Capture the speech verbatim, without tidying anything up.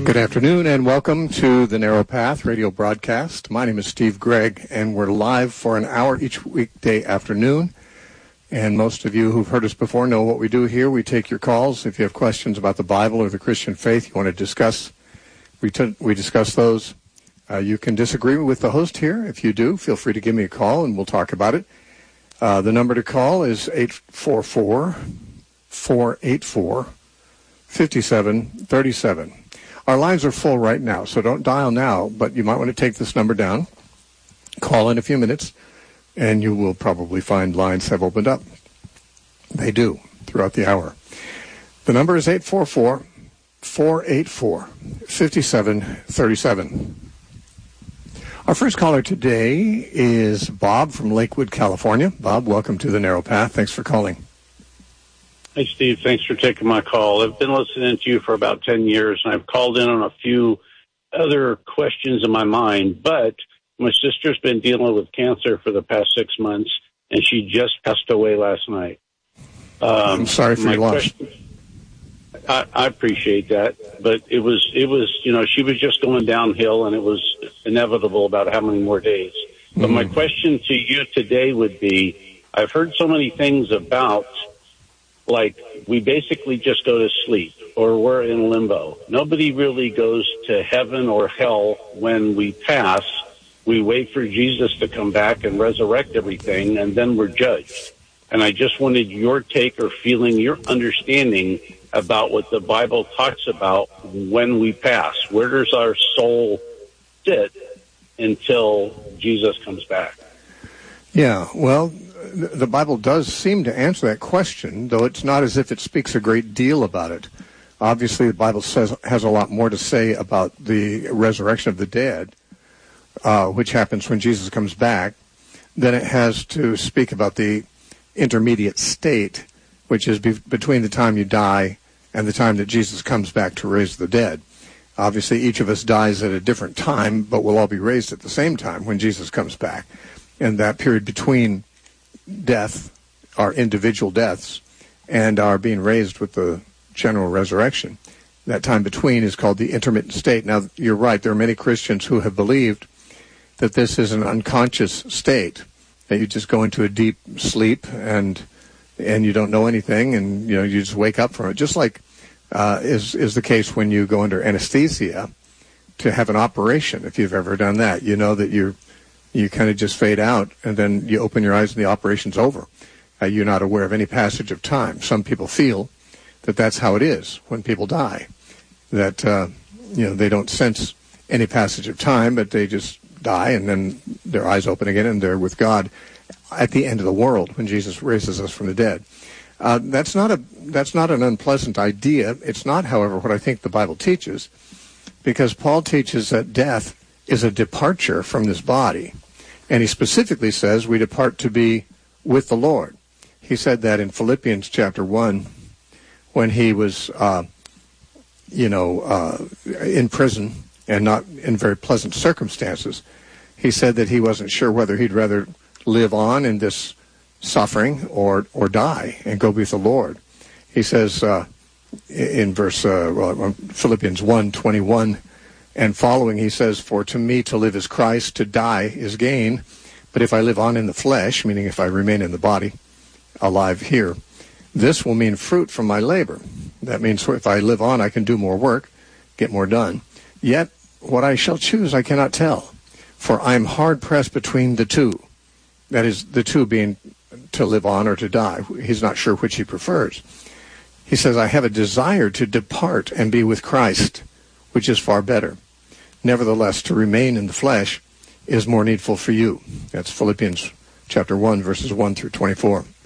Good afternoon and welcome to the Narrow Path radio broadcast. My name is Steve Gregg and we're live for an hour each weekday afternoon. And most of you who've heard us before know what we do here. We take your calls. If you have questions about the Bible or the Christian faith you want to discuss, we, t- we discuss those. Uh, you can disagree with the host here. If you do, feel free to give me a call and we'll talk about it. Uh, the number to call is eight four four, four eight four, five seven three seven. Our lines are full right now, so don't dial now, but you might want to take this number down, call in a few minutes, and you will probably find lines have opened up. They do throughout the hour. The number is eight four four, four eight four, five seven three seven. Our first caller today is Bob from Lakewood, California. Bob, welcome to the Narrow Path. Thanks for calling. Hey, Steve. Thanks for taking my call. I've been listening to you for about ten years, and I've called in on a few other questions in my mind, but my sister's been dealing with cancer for the past six months, and she just passed away last night. Um, I'm sorry for your loss. I, I appreciate that, but it was, it was, you know, she was just going downhill, and it was inevitable about how many more days. But mm-hmm. my question to you today would be, I've heard so many things about, like, we basically just go to sleep, or we're in limbo. Nobody really goes to heaven or hell when we pass. We wait for Jesus to come back and resurrect everything, and then we're judged. And I just wanted your take or feeling, your understanding about what the Bible talks about when we pass. Where does our soul sit until Jesus comes back? Yeah, well, the Bible does seem to answer that question, though it's not as if it speaks a great deal about it. Obviously, the Bible says has a lot more to say about the resurrection of the dead, uh, which happens when Jesus comes back, than it has to speak about the intermediate state, which is be- between the time you die and the time that Jesus comes back to raise the dead. Obviously, each of us dies at a different time, but we'll all be raised at the same time when Jesus comes back. And that period between death, our individual deaths, and our being raised with the general resurrection, that time between is called the intermittent state. Now, you're right, there are many Christians who have believed that this is an unconscious state, that you just go into a deep sleep and and you don't know anything, and you know you just wake up from it, just like uh, is is the case when you go under anesthesia to have an operation. If you've ever done that, you know that you're you kind of just fade out, and then you open your eyes and the operation's over. Uh, you're not aware of any passage of time. Some people feel that that's how it is when people die, that uh, you know they don't sense any passage of time, but they just die, and then their eyes open again, and they're with God at the end of the world when Jesus raises us from the dead. Uh, that's not a that's not an unpleasant idea. It's not, however, what I think the Bible teaches, because Paul teaches that death is a departure from this body. And he specifically says we depart to be with the Lord. He said that in Philippians chapter one when he was, uh, you know, uh, in prison and not in very pleasant circumstances. He said that he wasn't sure whether he'd rather live on in this suffering or or die and go be with the Lord. He says uh, in verse uh, well, Philippians one twenty-one and following, he says, "For to me to live is Christ, to die is gain. But if I live on in the flesh," meaning if I remain in the body, alive here, "this will mean fruit from my labor." That means if I live on, I can do more work, get more done. "Yet what I shall choose I cannot tell, for I am hard-pressed between the two." That is, the two being to live on or to die. He's not sure which he prefers. He says, "I have a desire to depart and be with Christ, which is far better. Nevertheless, to remain in the flesh is more needful for you." That's Philippians chapter one, verses one through twenty-four.